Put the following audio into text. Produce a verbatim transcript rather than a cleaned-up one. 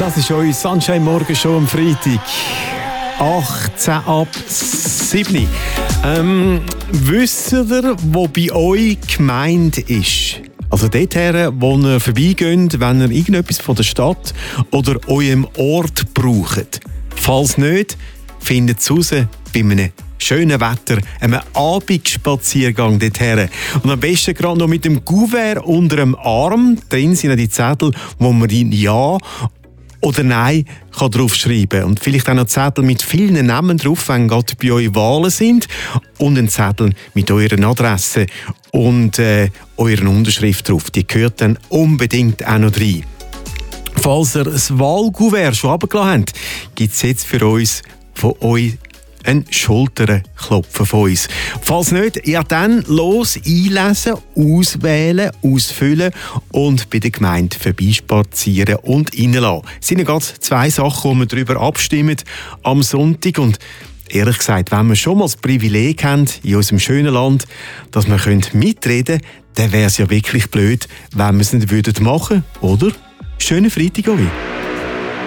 Das ist euer Sunshine Morgen schon am Freitag. achtzehn ab sieben. Ähm, wisst ihr, wo bei euch gemeint ist? Also dorthin, wo ihr vorbeigeht, wenn ihr irgendetwas von der Stadt oder eurem Ort braucht. Falls nicht, findet es raus bei einem schönen Wetter, einem Abendspaziergang dorthin. Und am besten gerade noch mit dem Kuvert unter dem Arm. Drin sind die Zettel, wo man in Ja oder Nein kann draufschreiben kann. Und vielleicht auch noch Zettel mit vielen Namen drauf, wenn gerade bei euch Wahlen sind. Und einen Zettel mit eurer Adresse und äh, eurer Unterschrift drauf. Die gehört dann unbedingt auch noch rein. Falls ihr das Wahlkuvert schon runtergelassen habt, gibt es jetzt für uns von euch ein Schulterklopfen von uns. Falls nicht, ja dann los einlesen, auswählen, ausfüllen und bei der Gemeinde vorbeispazieren und reinlassen. Es sind ja gerade zwei Sachen, wo wir darüber abstimmen am Sonntag. Und ehrlich gesagt, wenn wir schon mal das Privileg haben in unserem schönen Land, dass wir mitreden können, dann wäre es ja wirklich blöd, wenn wir es nicht machen würden, oder? Schönen Freitag euch.